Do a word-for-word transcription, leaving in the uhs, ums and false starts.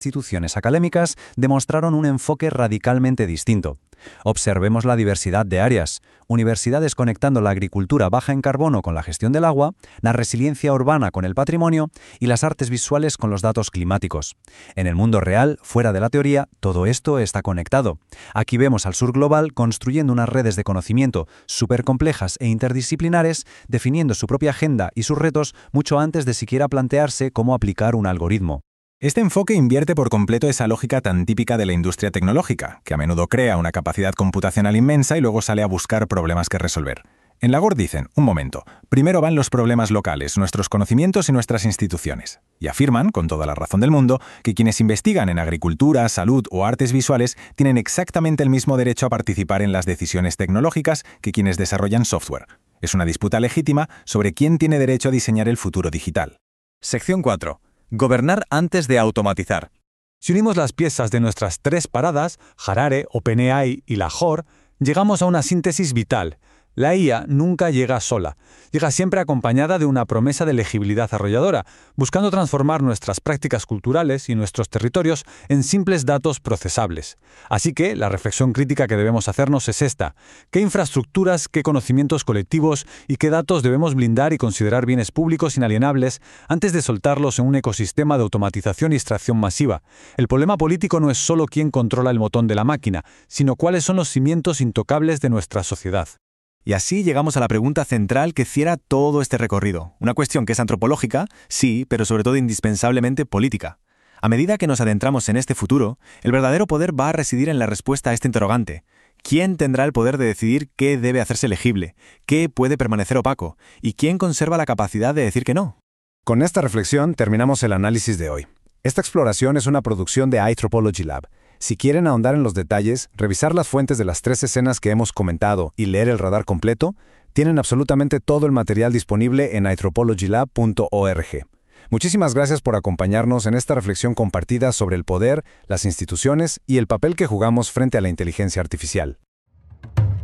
instituciones académicas demostraron un enfoque radicalmente distinto. Observemos la diversidad de áreas, universidades conectando la agricultura baja en carbono con la gestión del agua, la resiliencia urbana con el patrimonio y las artes visuales con los datos climáticos. En el mundo real, fuera de la teoría, todo esto está conectado. Aquí vemos al sur global construyendo unas redes de conocimiento supercomplejas e interdisciplinares, definiendo su propia agenda y sus retos mucho antes de siquiera plantearse cómo aplicar un algoritmo. Este enfoque invierte por completo esa lógica tan típica de la industria tecnológica, que a menudo crea una capacidad computacional inmensa y luego sale a buscar problemas que resolver. En Lagor dicen, un momento, primero van los problemas locales, nuestros conocimientos y nuestras instituciones. Y afirman, con toda la razón del mundo, que quienes investigan en agricultura, salud o artes visuales tienen exactamente el mismo derecho a participar en las decisiones tecnológicas que quienes desarrollan software. Es una disputa legítima sobre quién tiene derecho a diseñar el futuro digital. Sección cuatro. Gobernar antes de automatizar. Si unimos las piezas de nuestras tres paradas, Harare, OpenAI y Lahore, llegamos a una síntesis vital. La I A nunca llega sola, llega siempre acompañada de una promesa de legibilidad arrolladora, buscando transformar nuestras prácticas culturales y nuestros territorios en simples datos procesables. Así que la reflexión crítica que debemos hacernos es esta: ¿qué infraestructuras, qué conocimientos colectivos y qué datos debemos blindar y considerar bienes públicos inalienables antes de soltarlos en un ecosistema de automatización y extracción masiva? El problema político no es solo quién controla el botón de la máquina, sino cuáles son los cimientos intocables de nuestra sociedad. Y así llegamos a la pregunta central que cierra todo este recorrido. Una cuestión que es antropológica, sí, pero sobre todo indispensablemente política. A medida que nos adentramos en este futuro, el verdadero poder va a residir en la respuesta a este interrogante. ¿Quién tendrá el poder de decidir qué debe hacerse legible, qué puede permanecer opaco, y quién conserva la capacidad de decir que no? Con esta reflexión terminamos el análisis de hoy. Esta exploración es una producción de iTropology Lab. Si quieren ahondar en los detalles, revisar las fuentes de las tres escenas que hemos comentado y leer el radar completo, tienen absolutamente todo el material disponible en i tropology lab punto org. Muchísimas gracias por acompañarnos en esta reflexión compartida sobre el poder, las instituciones y el papel que jugamos frente a la inteligencia artificial.